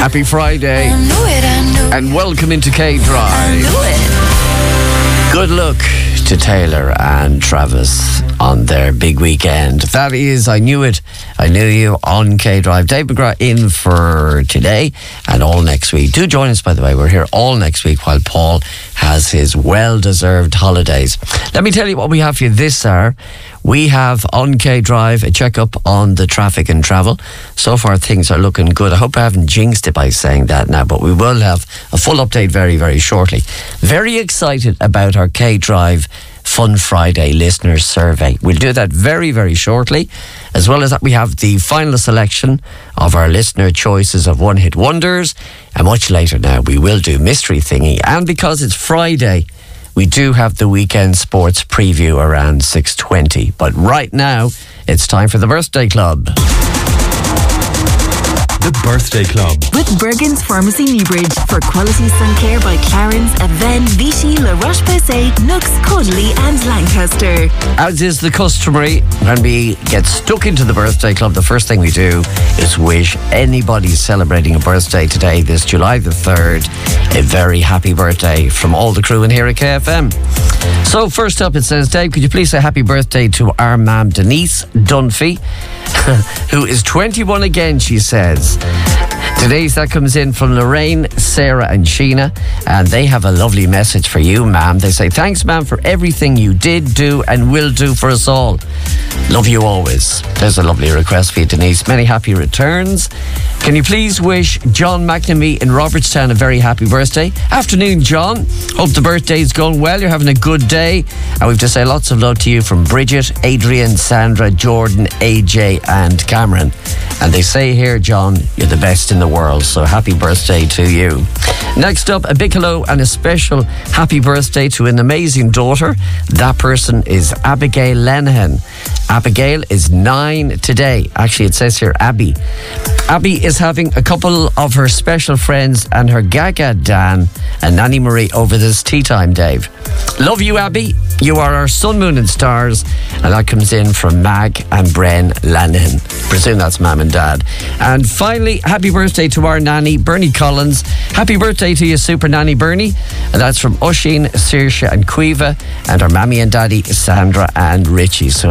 Happy Friday. I knew it. And welcome into K Drive. I knew it. Good luck to Taylor and Travis on their big weekend. That is I Knew It, I Knew You on K Drive. Dave McGrath in for today and all next week. Do join us, by the way. We're here all next week while Paul has his well-deserved holidays. Let me tell you what we have for you this hour. We have on K Drive a check-up on the traffic and travel. So far things are looking good. I hope I haven't jinxed it by saying that now, but we will have a full update very, very shortly. Very excited about our K Drive Fun Friday listeners survey. We'll do that very, very shortly. As well as that, we have the final selection of our listener choices of one-hit wonders. And much later now, we will do Mystery Thingy. And because it's Friday, we do have the weekend sports preview around 6:20. But right now, it's time for the Birthday Club. The Birthday Club. With Bergen's Pharmacy Newbridge for quality sun care by Clarence, Aven, Vichy, La Roche-Posay, Nux, Cudley and Lancaster. As is the customary, when we get stuck into the Birthday Club, the first thing we do is wish anybody celebrating a birthday today, this July the 3rd, a very happy birthday from all the crew in here at KFM. So first up it says, Dave, could you please say happy birthday to our mam Denise Dunphy, who is 21 again, she says. Today's that comes in from Lorraine, Sarah and Sheena, and they have a lovely message for you, ma'am. They say, thanks, ma'am, for everything you did, do and will do for us all. Love you always. There's a lovely request for you, Denise. Many happy returns. Can you please wish John McNamee in Robertstown a very happy birthday? Afternoon, John. Hope the birthday's going well. You're having a good day. And we've to say lots of love to you from Bridget, Adrian, Sandra, Jordan, AJ and Cameron. And they say here, John, you're the best in the world. So happy birthday to you. Next up, a big hello and a special happy birthday to an amazing daughter. That person is Abigail Lenihan. Abigail is 9 today. Actually, it says here Abby. Abby is having a couple of her special friends and her Gaga Dan and Nanny Marie over this tea time, Dave. Love you, Abby. You are our sun, moon and stars. And that comes in from Mag and Bren Lanihan. Presume that's Mum and Dad. And finally, happy birthday to our nanny, Bernie Collins. Happy birthday to you, super nanny Bernie. And that's from Oisin, Saoirse and Cueva. And our mammy and daddy, Sandra and Richie. So